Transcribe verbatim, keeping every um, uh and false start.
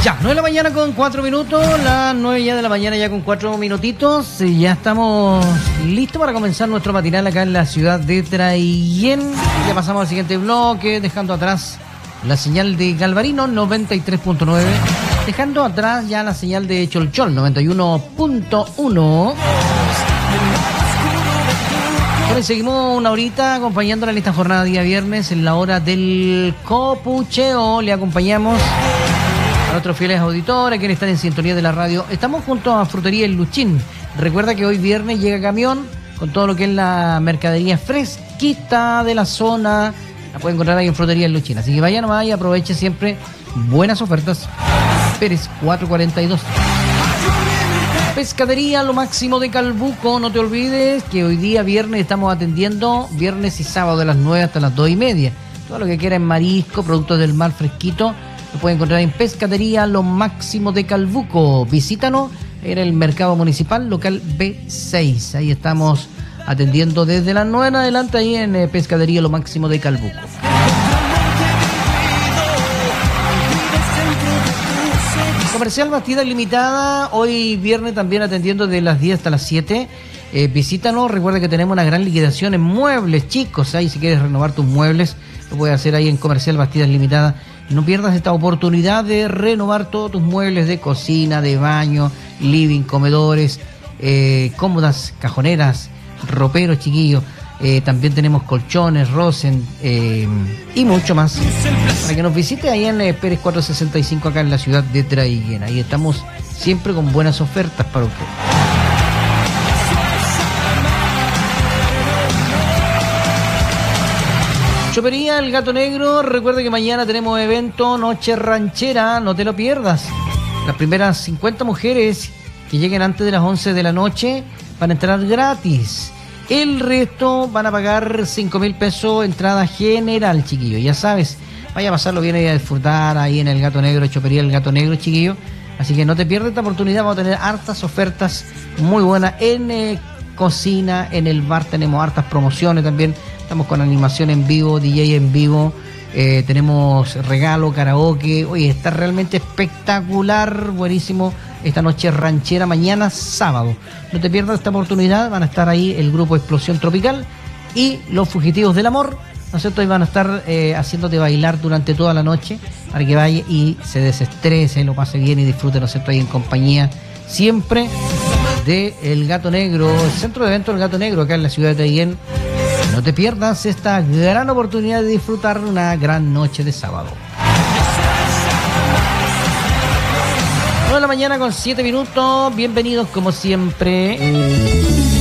Ya, nueve de la mañana con cuatro minutos, las nueve ya de la mañana ya con cuatro minutitos, y ya estamos listos para comenzar nuestro matinal acá en la ciudad de Traillén. Ya pasamos al siguiente bloque, dejando atrás la señal de Galvarino noventa y tres punto nueve, dejando atrás ya la señal de Cholchol noventa y uno punto uno. Bueno, seguimos una horita acompañándola en esta jornada día viernes, en la hora del copucheo. Le acompañamos a nuestros fieles auditores, quienes están en sintonía de la radio. Estamos junto a Frutería El Luchín. Recuerda que hoy viernes llega camión con todo lo que es la mercadería fresquita de la zona. La pueden encontrar ahí en Frutería El Luchín. Así que vaya nomás y aproveche siempre buenas ofertas. Pérez cuatrocientos cuarenta y dos. Pescadería Lo Máximo de Calbuco. No te olvides que hoy día viernes estamos atendiendo viernes y sábado de las nueve hasta las dos y media. Todo lo que quiera en marisco, productos del mar fresquito, lo pueden encontrar en Pescadería Lo Máximo de Calbuco. Visítanos en el Mercado Municipal, local B seis. Ahí estamos atendiendo desde las nueve en adelante ahí en eh, Pescadería Lo Máximo de Calbuco. Comercial Bastidas Limitada, hoy viernes también atendiendo de las diez hasta las siete. Eh, visítanos, recuerda que tenemos una gran liquidación en muebles, chicos. Ahí si quieres renovar tus muebles, lo puedes hacer ahí en Comercial Bastidas Limitada. No pierdas esta oportunidad de renovar todos tus muebles de cocina, de baño, living, comedores, eh, cómodas, cajoneras, roperos, chiquillos. Eh, también tenemos colchones, rosen eh, y mucho más. Para que nos visite ahí en eh, Pérez cuatrocientos sesenta y cinco, acá en la ciudad de Traillén. Ahí estamos siempre con buenas ofertas para usted. Chopería El Gato Negro, recuerda que mañana tenemos evento Noche Ranchera, no te lo pierdas. Las primeras cincuenta mujeres que lleguen antes de las once de la noche van a entrar gratis. El resto van a pagar cinco mil pesos entrada general, chiquillo. Ya sabes, vaya a pasarlo bien y a disfrutar ahí en El Gato Negro, Chopería El Gato Negro, chiquillo. Así que no te pierdas esta oportunidad, vamos a tener hartas ofertas muy buenas en eh, cocina, en el bar tenemos hartas promociones también. Estamos con animación en vivo, D J en vivo, eh, tenemos regalo, karaoke. Oye, está realmente espectacular, buenísimo esta noche ranchera, mañana sábado. No te pierdas esta oportunidad, van a estar ahí el grupo Explosión Tropical y los Fugitivos del Amor, ¿no es cierto? Y van a estar eh, haciéndote bailar durante toda la noche para que vaya y se desestrese, lo pase bien y disfrute, ¿no es cierto? Ahí en compañía siempre de El Gato Negro, el centro de eventos El Gato Negro, acá en la ciudad de Traillén. No te pierdas esta gran oportunidad de disfrutar una gran noche de sábado. nueve de la mañana con siete minutos. Bienvenidos como siempre.